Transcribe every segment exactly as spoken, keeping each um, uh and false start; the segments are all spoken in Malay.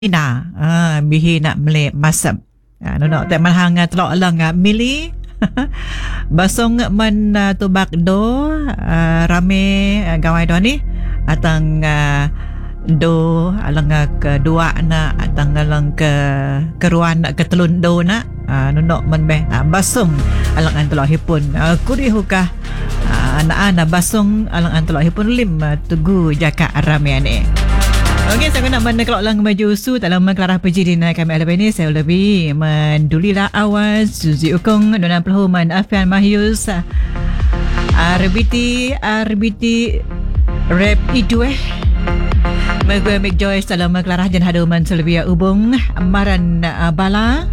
Ina, ah, bihi nak mele masam. Ah, no no, tak mahang telok lang mili. Basong man uh, tubak do uh, rame uh, gawai do ni atang uh, do alang uh, kedua na atang alang ke keruan ke telun do na uh, no no man be uh, basong alang an telok hipun uh, kuri hukah uh, anak-anak basong alang an telok hipun lim uh, tugu jaka rame ni. Okey, saya nak mana kalau lang maju su dalam kelarah pejidin kami ada ini saya lebih mendulilah awas Suzy Ukong dona pelhuman Afian Mahyus R B T R B T Rap itu eh Megwe Mick Joyce dalam kelarah jan haduman selebih ubung Maran Bala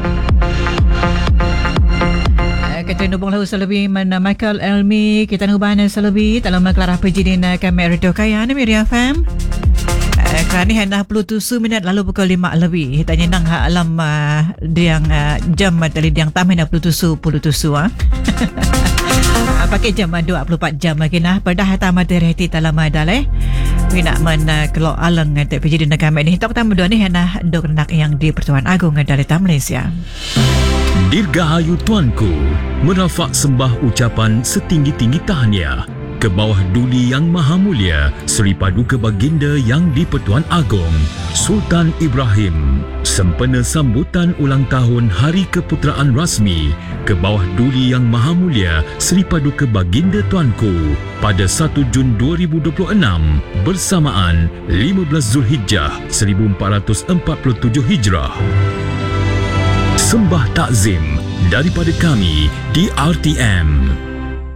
kita nubung lahu selebih mana Michael Elmi kita nubahan selebih dalam kelarah pejidin kami Radio Kaya ni Miriam F M. Kerana hendak puluh tujuh minit lalu pukul lima lebih. Tanya nang alam uh, diang uh, jam dari diang tam hendak puluh tujuh puluh tujuh ah. Pakai jam dua puluh empat jam lagi nah. Pada hata materi hati dalam adaleh. Wina man uh, kalau alang ngate pijid nak kami ni. Tok tamu dua ni hendak dok nak yang di Pertuan Agong dari Malaysia. Dirgahayu tuanku, merafak sembah ucapan setinggi-tinggi tahniah ke bawah Duli Yang Maha Mulia Seri Paduka Baginda Yang di-Pertuan Agong Sultan Ibrahim sempena sambutan ulang tahun Hari Keputeraan Rasmi ke bawah Duli Yang Maha Mulia Seri Paduka Baginda Tuanku pada satu Jun dua ribu dua puluh enam bersamaan lima belas Zulhijjah seribu empat ratus empat puluh tujuh Hijrah. Sembah takzim daripada kami di R T M.